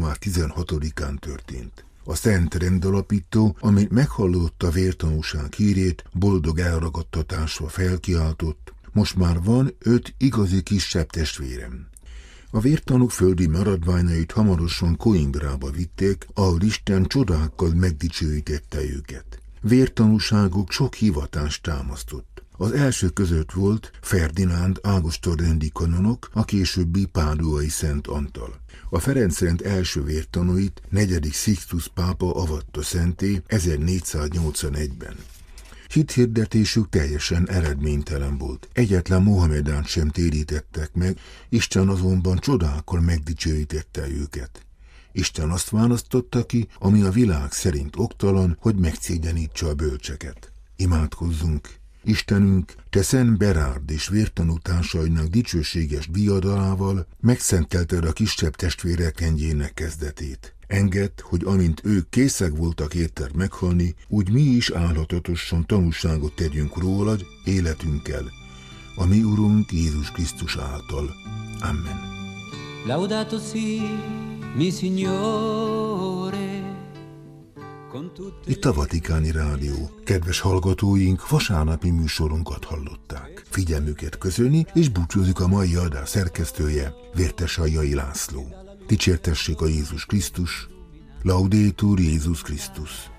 január 16-án történt. A Szent Rendalapító, ami meghallotta a vértanúság hírét, boldog elragadtatásra felkiáltott: most már van 5 igazi kisebb testvérem. A vértanúk földi maradványait hamarosan Coimbrába vitték, ahol Isten csodákkal megdicsőítette őket. Vértanúságuk sok hivatást támasztott. Az első között volt Ferdinánd ágoston-rendi kanonok, a későbbi páduai Szent Antal. A Ferencrend első vértanúit 4. Sixtus pápa avatta szentté 1481-ben. Hithirdetésük teljesen eredménytelen volt. Egyetlen Mohamedán sem térítettek meg, Isten azonban csodákkal megdicsőítette őket. Isten azt választotta ki, ami a világ szerint oktalan, hogy megszégyenítse a bölcseket. Imádkozzunk! Istenünk, te Szent Berárd és vértanú társainak dicsőséges diadalával megszentelted a kisebb testvérek rendjének kezdetét. Engedd, hogy amint ők készek voltak érted meghalni, úgy mi is álhatatosan tanúságot tegyünk rólad életünkkel, a mi Urunk Jézus Krisztus által. Amen. Laudato si, mi Signore. Itt a Vatikáni Rádió. Kedves hallgatóink, vasárnapi műsorunkat hallották. Figyelmüket köszöni, és búcsúzik a mai adás szerkesztője, Vértesajjai László. Dicsértessék a Jézus Krisztus, Laudetur Jézus Krisztus.